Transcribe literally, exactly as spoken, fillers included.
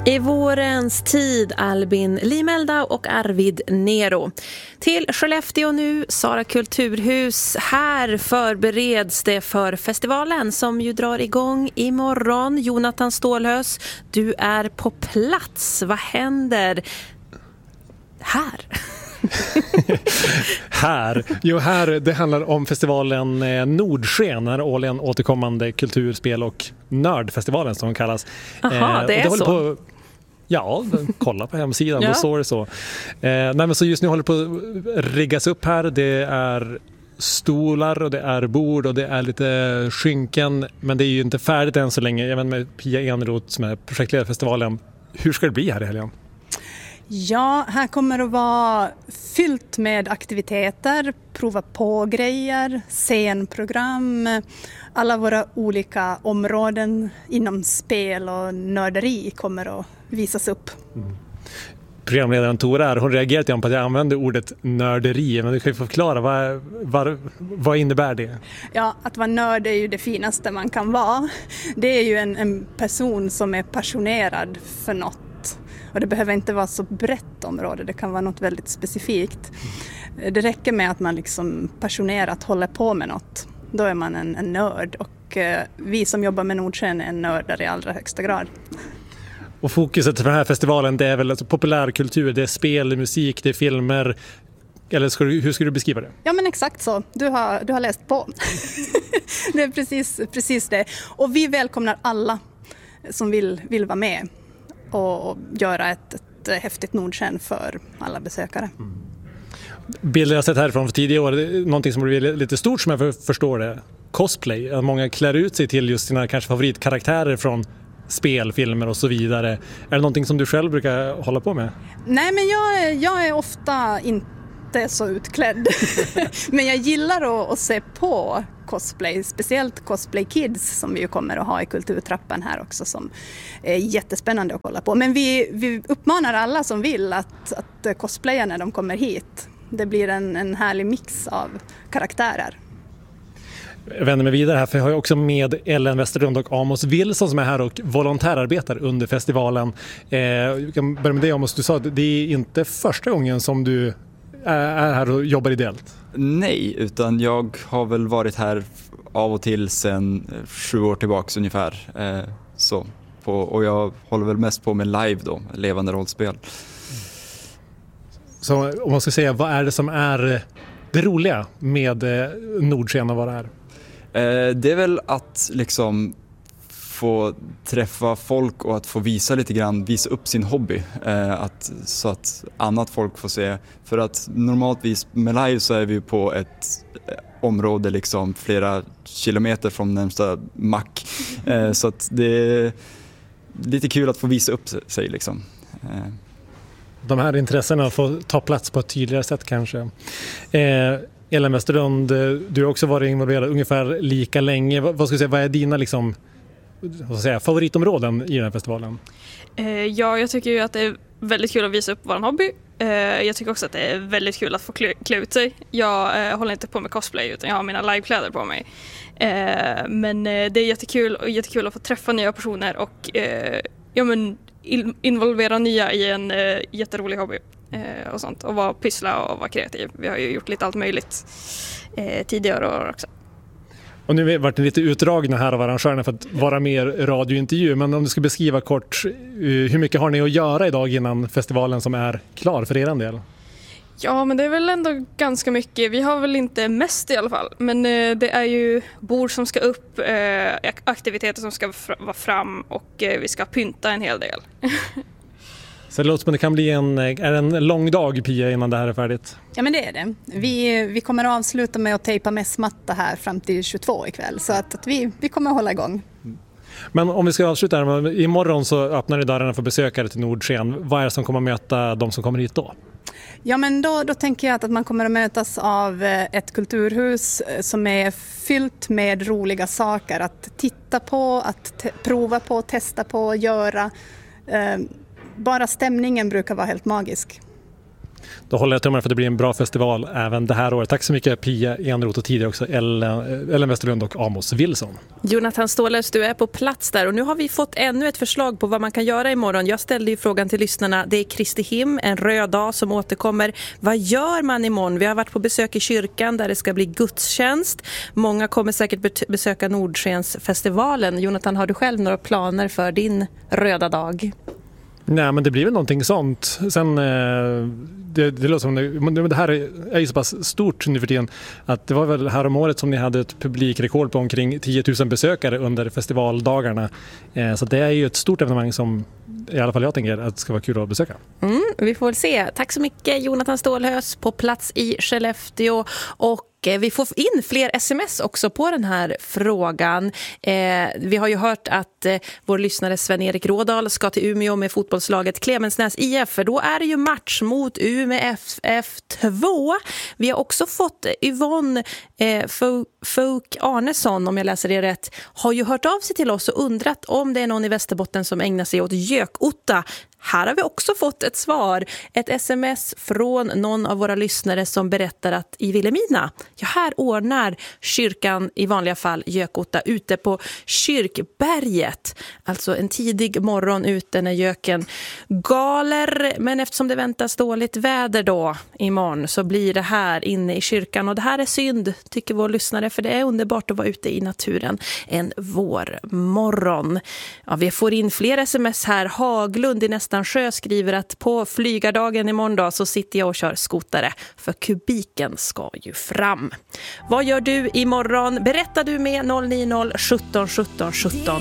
I vårens tid, Albin Limeldau och Arvid Nero. Till Skellefteå nu, Sara kulturhus. Här förbereds det för festivalen som ju drar igång imorgon. Jonathan Stålhös, du är på plats. Vad händer här? här. Jo, här det handlar om festivalen Nordsken, den årligen återkommande kulturspel- och nördfestivalen som kallas. Aha, det är det håller så. På, ja, kolla på hemsidan, ja. Då står det så. Eh, nej, men så just nu håller det på att riggas upp här. Det är stolar och det är bord och det är lite skynken, men det är ju inte färdigt än så länge. Jag vet med Pia Eneroth som är projektledare för festivalen. Hur ska det bli här i helgen? Ja, här kommer att vara fyllt med aktiviteter, prova på grejer, scenprogram, alla våra olika områden inom spel och nörderi kommer att visas upp. Mm. Programledaren Tora här, hon reagerade på att jag använde ordet nörderi, men du kan ju förklara, vad, vad, vad innebär det? Ja, att vara nörd är ju det finaste man kan vara. Det är ju en, en person som är passionerad för något. Och det behöver inte vara så brett område, det kan vara något väldigt specifikt. Det räcker med att man liksom passionerat håller på med något. Då är man en, en nörd, och eh, vi som jobbar med Nordsken är nördar i allra högsta grad. Och fokuset för den här festivalen, det är väl alltså populärkultur, det är spel, musik, det är filmer. Eller ska du, hur ska du beskriva det? Ja, men exakt så. Du har, du har läst på. Det är precis, precis det. Och vi välkomnar alla som vill, vill vara med och göra ett, ett häftigt Nordsken för alla besökare. Mm. Bilder jag sett härifrån för tidigare år, det är någonting som blir lite stort som jag förstår det. Cosplay, många klär ut sig till just sina kanske favoritkaraktärer från spel, filmer och så vidare. Är det någonting som du själv brukar hålla på med? Nej, men jag, jag är ofta inte så utklädd. Men jag gillar att, att se på cosplay, speciellt Cosplay Kids som vi kommer att ha i kulturtrappan här också, som är jättespännande att kolla på. Men vi, vi uppmanar alla som vill att, att cosplaya när de kommer hit. Det blir en, en härlig mix av karaktärer. Jag vänder mig vidare här, för jag har också med Ellen Westerlund och Amos Wilson som är här och volontärarbetar under festivalen. Eh, jag kan börja med det, Amos. Du sa att det är inte första gången som du är här och jobbar ideellt. Nej, utan jag har väl varit här av och till sedan sju år tillbaka ungefär. Eh, så. På, och jag håller väl mest på med live då, levande rollspel. Så om man ska säga, vad är det som är det roliga med Nordsken att vara här? Eh, det är väl att liksom få träffa folk och att få visa lite grann, visa upp sin hobby. Eh, att, så att annat folk får se. För att normaltvis med live så är vi på ett eh, område liksom flera kilometer från närmsta mack. Eh, så att det är lite kul att få visa upp sig liksom. Eh. De här intressena får ta plats på ett tydligare sätt kanske. Eh, Ellen Westerlund, du har också varit involverad ungefär lika länge. Vad, vad ska jag säga, vad är dina liksom, vad ska jag säga, favoritområden i den här festivalen? Eh, ja, jag tycker ju att det är väldigt kul att visa upp vår hobby. Eh, jag tycker också att det är väldigt kul att få klä, klä ut sig. Jag eh, håller inte på med cosplay utan jag har mina livekläder på mig. Eh, men eh, det är jättekul och jättekul att få träffa nya personer och eh, ja, men, involvera nya i en eh, jätterolig hobby eh, och sånt. Och vara pyssla och vara kreativ. Vi har ju gjort lite allt möjligt eh, tidigare år också. Och nu har vi varit lite utdragna här av arrangörerna för att vara mer radiointervju. Men om du ska beskriva kort, hur mycket har ni att göra idag innan festivalen som är klar för er del? Ja, men det är väl ändå ganska mycket. Vi har väl inte mest i alla fall. Men eh, det är ju bord som ska upp, eh, aktiviteter som ska fr- vara fram och eh, vi ska pynta en hel del. Så det låter som att det kan bli en, är en lång dag, Pia, innan det här är färdigt. Ja, men det är det. Vi, vi kommer att avsluta med att tejpa mässmatta här fram till tjugotvå ikväll. Så att, att vi, vi kommer att hålla igång. Men om vi ska avsluta här, imorgon så öppnar ni dörrarna för besökare till Nordsken. Vad är det som kommer att möta de som kommer hit då? Ja, men då, då tänker jag att man kommer att mötas av ett kulturhus som är fyllt med roliga saker att titta på, att te- prova på, testa på, göra. Eh, bara stämningen brukar vara helt magisk. Då håller jag tummarna för att det blir en bra festival även det här året. Tack så mycket Pia Enroth och tidigare också Ellen, Ellen Westerlund och Amos Wilson. Jonathan Ståhlös, du är på plats där och nu har vi fått ännu ett förslag på vad man kan göra imorgon. Jag ställde ju frågan till lyssnarna. Det är Kristi him, en röd dag som återkommer. Vad gör man imorgon? Vi har varit på besök i kyrkan där det ska bli gudstjänst. Många kommer säkert besöka Nordskensfestivalen. Jonathan, har du själv några planer för din röda dag? Nej, men det blir väl någonting sånt. Sen, det, det låter som det, det här är ju så pass stort nu för tiden att det var väl här om året som ni hade ett publikrekord på omkring tio tusen besökare under festivaldagarna. Så det är ju ett stort evenemang som i alla fall jag tänker att det ska vara kul att besöka. Mm, vi får väl se. Tack så mycket Jonathan Ståhlös på plats i Skellefteå, och vi får in fler sms också på den här frågan. Eh, vi har ju hört att eh, vår lyssnare Sven-Erik Rådal ska till Umeå med fotbollslaget Clemensnäs I F, för då är det ju match mot Umeå F F två. Vi har också fått Yvonne eh, Folk Arnesson, om jag läser det rätt, har ju hört av sig till oss och undrat om det är någon i Västerbotten som ägnar sig åt gökotta. Här har vi också fått ett svar, ett sms från någon av våra lyssnare som berättar att i Vilhelmina, ja, här ordnar kyrkan i vanliga fall gökotta ute på Kyrkberget. Alltså en tidig morgon ute när göken galer, men eftersom det väntas dåligt väder då imorgon så blir det här inne i kyrkan, och det här är synd tycker vår lyssnare, för det är underbart att vara ute i naturen en vårmorgon. Ja, vi får in fler sms här. Haglund i nästa Sjö skriver att på flygardagen imorgon dag så sitter jag och kör skotare, för kubiken ska ju fram. Vad gör du imorgon? Berättar du med noll nio noll sjutton sjutton sjutton.